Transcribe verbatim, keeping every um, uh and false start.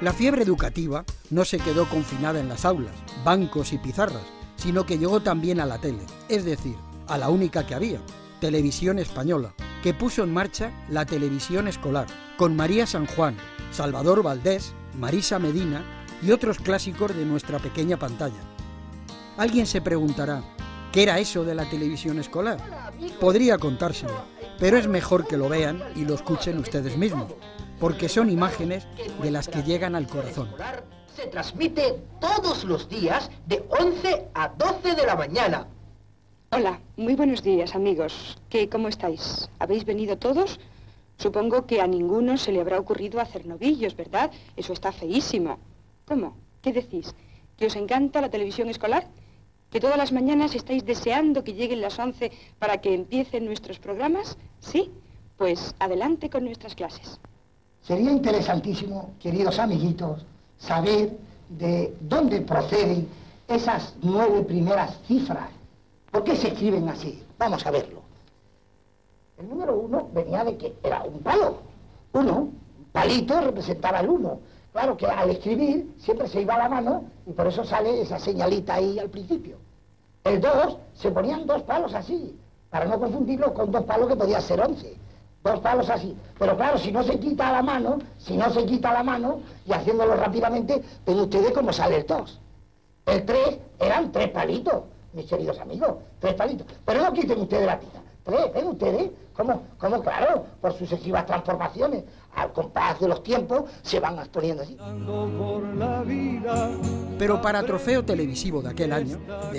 La fiebre educativa no se quedó confinada en las aulas, bancos y pizarras, sino que llegó también a la tele, es decir, a la única que había, Televisión Española, que puso en marcha la televisión escolar, con María San Juan, Salvador Valdés, Marisa Medina y otros clásicos de nuestra pequeña pantalla. Alguien se preguntará, ¿qué era eso de la televisión escolar? Podría contárselo, pero es mejor que lo vean y lo escuchen ustedes mismos, porque son imágenes de las que llegan al corazón. Se transmite todos los días de once a doce de la mañana. Hola, muy buenos días, amigos. ¿Qué, cómo estáis? ¿Habéis venido todos? Supongo que a ninguno se le habrá ocurrido hacer novillos, ¿verdad? Eso está feísimo. ¿Cómo? ¿Qué decís? ¿Que os encanta la televisión escolar? ¿Que todas las mañanas estáis deseando que lleguen las once para que empiecen nuestros programas? ¿Sí? Pues adelante con nuestras clases. Sería interesantísimo, queridos amiguitos, saber de dónde proceden esas nueve primeras cifras. ¿Por qué se escriben así? Vamos a verlo. El número uno venía de que era un palo. Uno, un palito representaba el uno. Claro que al escribir siempre se iba a la mano y por eso sale esa señalita ahí al principio. El dos, se ponían dos palos así, para no confundirlo con dos palos que podía ser once. Dos palos así. Pero claro, si no se quita la mano, si no se quita la mano, y haciéndolo rápidamente, ven ustedes cómo sale el dos. El tres eran tres palitos, mis queridos amigos, tres palitos. Pero no quiten ustedes la tita. Tres, ven ustedes, cómo, cómo claro, por sucesivas transformaciones, al compás de los tiempos, se van poniendo así. Pero para trofeo televisivo de aquel año, de